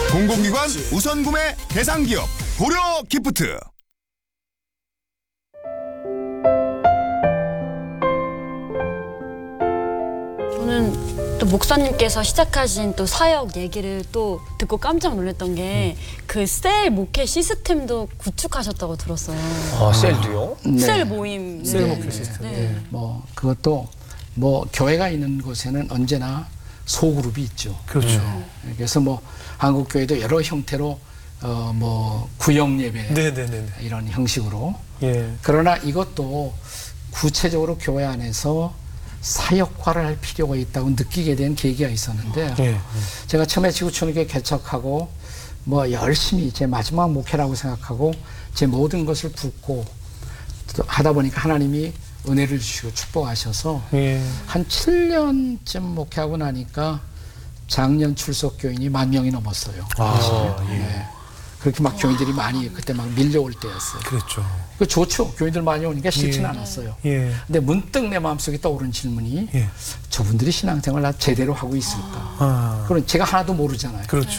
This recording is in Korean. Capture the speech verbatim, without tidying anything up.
공공기관 우선 구매 대상기업 고려 기프트. 저는 또 목사님께서 시작하신 또 사역 얘기를 또 듣고 깜짝 놀랐던 게 그 셀 목회 시스템도 구축하셨다고 들었어요. 아, 셀도요? 네. 셀 모임. 셀 네. 목회 시스템. 네. 네. 뭐 그것도 뭐 교회가 있는 곳에는 언제나 소그룹이 있죠. 그렇죠. 그래서 뭐 한국 교회도 여러 형태로 어 뭐 구역 예배 네네네. 이런 형식으로. 예. 그러나 이것도 구체적으로 교회 안에서 사역화를 할 필요가 있다고 느끼게 된 계기가 있었는데 예. 제가 처음에 지구촌교회 개척하고 뭐 열심히 제 마지막 목회라고 생각하고 제 모든 것을 붓고 또 하다 보니까 하나님이 은혜를 주시고 축복하셔서 예. 한 칠 년쯤 목회하고 나니까 작년 출석 교인이 만 명이 넘었어요. 아, 예. 네. 그렇게 막 교인들이 많이 그때 막 밀려올 때였어요. 그랬죠. 그 좋죠. 교인들 많이 오니까 싫진 예. 않았어요. 예. 근데 문득 내 마음속에 떠오른 질문이 예. 저분들이 신앙생활 나 제대로 하고 있을까? 아. 그럼 제가 하나도 모르잖아요. 그렇죠.